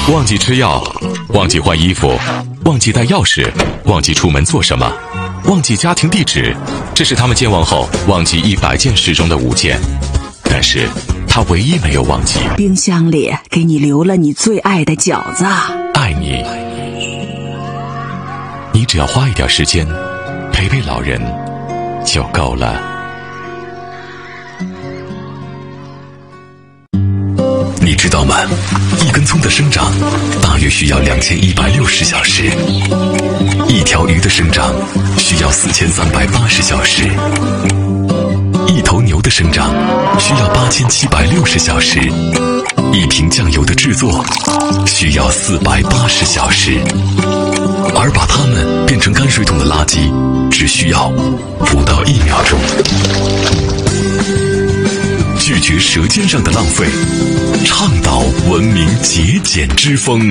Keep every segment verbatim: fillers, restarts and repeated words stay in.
忘记吃药，忘记换衣服，忘记带钥匙，忘记出门做什么，忘记家庭地址，这是他们健忘后忘记一百件事中的五件。但是他唯一没有忘记， 冰箱里给你留了你最爱的饺子。 爱你，你只要花一点时间陪陪老人就够了。你知道吗？一根葱的生长大约需要两千一百六十小时，一条鱼的生长需要四千三百八十小时，一头牛的生长需要八千七百六十小时，一瓶酱油的制作需要四百八十小时，而把它们变成泔水桶的垃圾只需要不到一秒钟。拒绝舌尖上的浪费，倡导文明节俭之风。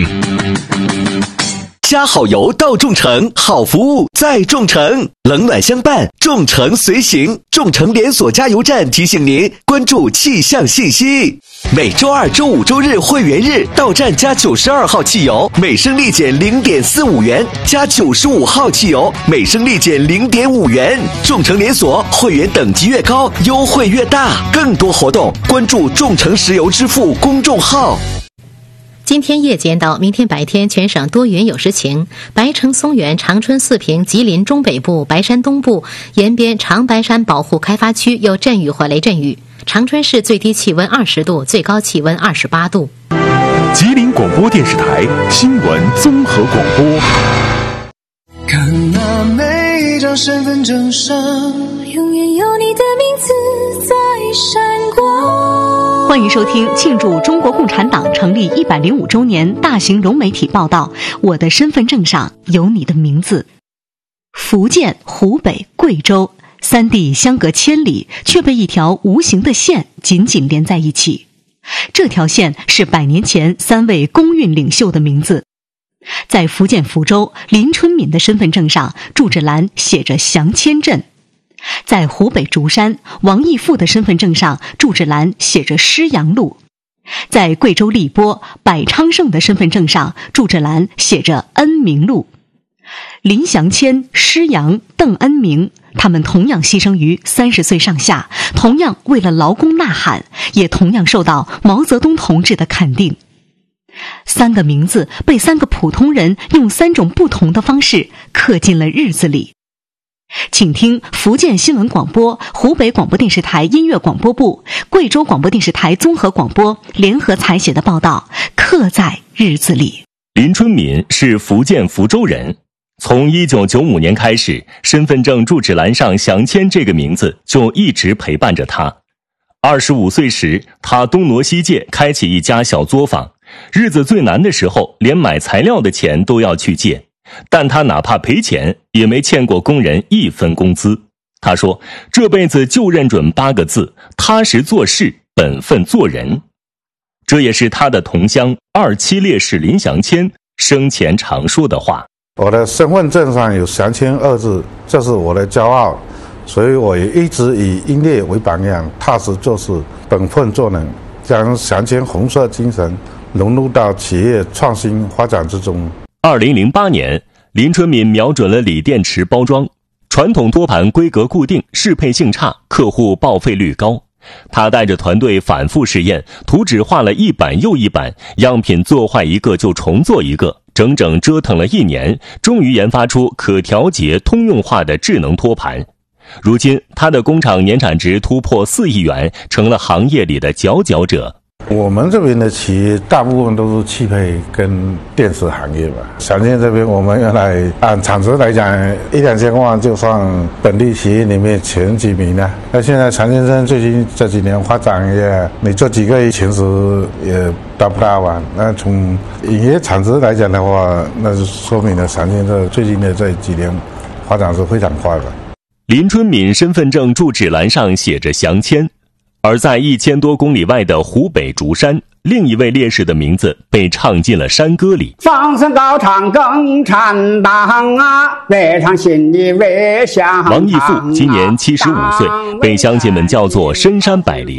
加好油到众诚，好服务在众诚，冷暖相伴，众诚随行。众诚连锁加油站提醒您关注气象信息。每周二、周五、周日会员日到站加九十二号汽油，每升立减零点四五元；加九十五号汽油，每升立减零点五元。众诚连锁会员等级越高，优惠越大。更多活动关注众诚石油支付公众号。 今天夜间到明天白天，全省多云有时晴。白城、松原、长春、四平、吉林中北部、白山东部沿边长白山保护开发区有阵雨或雷阵雨。长春市最低气温二十度，最高气温二十八度。 吉林广播电视台新闻综合广播。 看那每一张身份证上，永远有你的名字在闪光。 欢迎收听庆祝中国共产党成立一百零五周年大型融媒体报道《我的身份证上有你的名字》。福建、湖北、贵州三地相隔千里，却被一条无形的线紧紧连在一起。这条线是百年前三位工运领袖的名字。在福建福州，林春敏的身份证上住址栏写着祥谦镇；在湖北竹山，王义富的身份证上住址栏写着施阳路；在贵州荔波，柏昌盛的身份证上住址栏写着恩明路。林祥谦、施阳、邓恩明，他们同样牺牲于三十岁上下，同样为了劳工呐喊，也同样受到毛泽东同志的肯定。三个名字被三个普通人用三种不同的方式刻进了日子里。请听福建新闻广播、湖北广播电视台音乐广播部、贵州广播电视台综合广播联合采写的报道，刻在日子里。 林春敏是福建福州人，从一九九五年开始，身份证住址栏上祥谦这个名字就一直陪伴着他。二十五岁时，他东挪西借，开起一家小作坊，日子最难的时候，连买材料的钱都要去借。但他哪怕赔钱，也没欠过工人一分工资。他说，这辈子就认准八个字：踏实做事，本分做人。这也是他的同乡二七烈士林祥谦生前常说的话。 我的身份证上有祥谦二字，这是我的骄傲，所以我也一直以英烈为榜样，踏实做事，本分做人，将祥谦红色精神融入到企业创新发展之中。 二零零八年，林春敏瞄准了锂电池包装，传统托盘规格固定，适配性差，客户报废率高。他带着团队反复试验，图纸画了一版又一版，样品做坏一个就重做一个，整整折腾了一年，终于研发出可调节通用化的智能托盘。如今他的工厂年产值突破四亿元，成了行业里的佼佼者。 我们这边的企业大部分都是汽配跟电池行业吧。祥谦这边我们原来按产值来讲，一两千万就算本地企业里面前几名了。那现在祥先生最近这几年发展也，你做几个前十也达不到啊。那从营业产值来讲的话，那就说明了祥先生最近的这几年发展是非常快的。 林春敏身份证住址栏上写着祥谦。而在一千多公里外的湖北竹山，另一位烈士的名字被唱进了山歌里。 放声高唱共产党啊，为唱心里为乡。 王义富今年七十五岁，被乡亲们叫做深山百灵。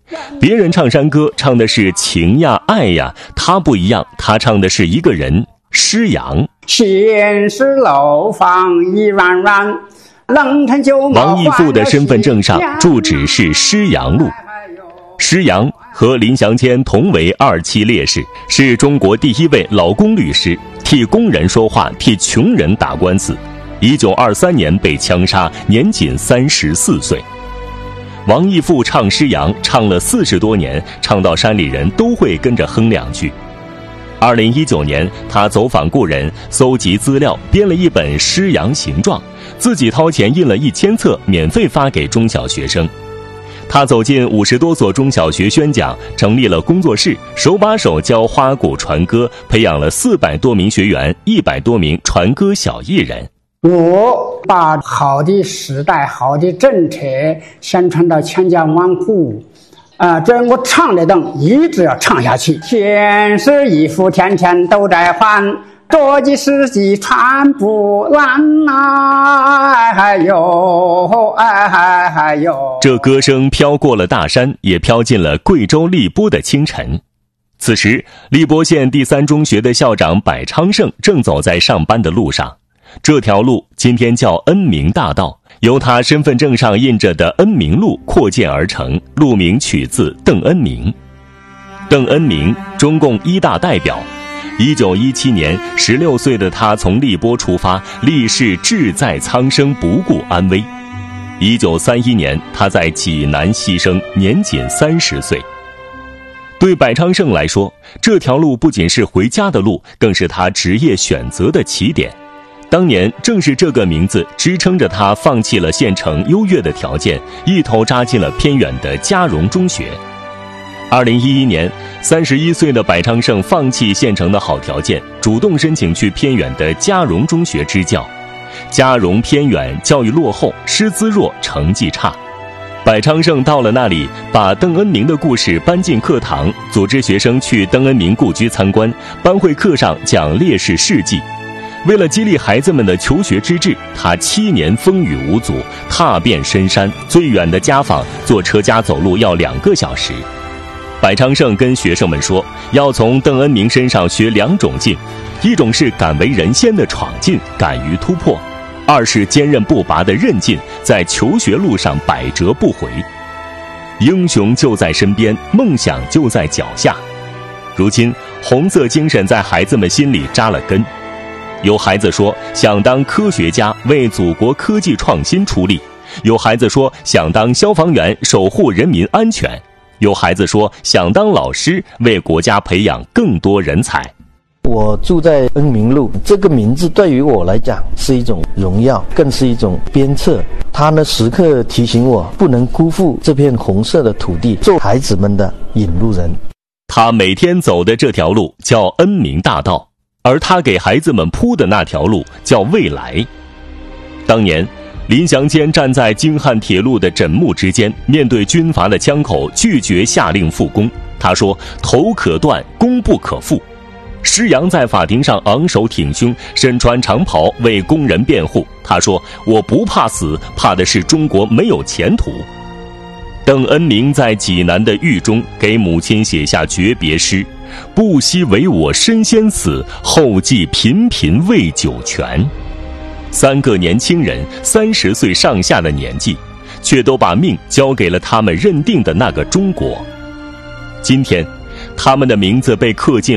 别人唱山歌唱的是情呀爱呀，他不一样，他唱的是一个人，施洋。 现实楼房一软软，冷晨就王义父的身份证上住址是施洋路。施洋和林祥坚同为二期烈士，是中国第一位老工律师，替工人说话，替穷人打官司。一九二三年被枪杀，年仅三十四岁。王义父唱施洋唱了四十多年，唱到山里人都会跟着哼两句。二零一九年，他走访故人，搜集资料，编了一本《施洋形状》，自己掏钱印了一千册，免费发给中小学生。他走进五十多所中小学宣讲，成立了工作室，手把手教花鼓传歌，培养了四百多名学员，一百多名传歌小艺人。 我把好的时代、好的政策宣传到千家万户，啊、呃，这我唱的灯一直要唱下去。天是衣服天天都在换，着急时机穿不烂呐、啊，还有哎还还有。 这歌声飘过了大山，也飘进了贵州荔波的清晨。此时，荔波县第三中学的校长柏昌胜正走在上班的路上。这条路今天叫恩明大道，由他身份证上印着的恩明路扩建而成，路名取自邓恩铭。邓恩铭，中共一大代表。一九一七年，十六岁的他从荔波出发，立誓志在苍生，不顾安危。一九三一年，他在济南牺牲，年仅三十岁。对柏昌胜来说，这条路不仅是回家的路，更是他职业选择的起点。当年正是这个名字支撑着他放弃了县城优越的条件，一头扎进了偏远的嘉荣中学。二零一一年，三十一岁的柏昌胜放弃县城的好条件，主动申请去偏远的嘉荣中学支教。嘉荣偏远，教育落后，师资弱，成绩差。柏昌胜到了那里，把邓恩铭的故事搬进课堂，组织学生去邓恩铭故居参观，班会课上讲烈士事迹。为了激励孩子们的求学之志，他七年风雨无阻，踏遍深山，最远的家访坐车加走路要两个小时。柏昌胜跟学生们说，要从邓恩铭身上学两种劲，一种是敢为人先的闯劲，敢于突破；二是坚韧不拔的韧劲，在求学路上百折不回。英雄就在身边，梦想就在脚下。如今，红色精神在孩子们心里扎了根。有孩子说想当科学家，为祖国科技创新出力；有孩子说想当消防员，守护人民安全；有孩子说想当老师，为国家培养更多人才。 我住在恩明路，这个名字对于我来讲是一种荣耀，更是一种鞭策。它呢，时刻提醒我不能辜负这片红色的土地，做孩子们的引路人。 他每天走的这条路叫恩明大道，而他给孩子们铺的那条路叫未来。当年，林祥坚站在京汉铁路的枕木之间，面对军阀的枪口，拒绝下令复工。他说：“头可断，功不可复。”施洋在法庭上昂首挺胸，身穿长袍为工人辩护。他说：“我不怕死，怕的是中国没有前途。”邓恩铭在济南的狱中给母亲写下诀别诗：“不惜为我身先死，后继频频为九泉。”三个年轻人，三十岁上下的年纪，却都把命交给了他们认定的那个中国。今天，他们的名字被刻进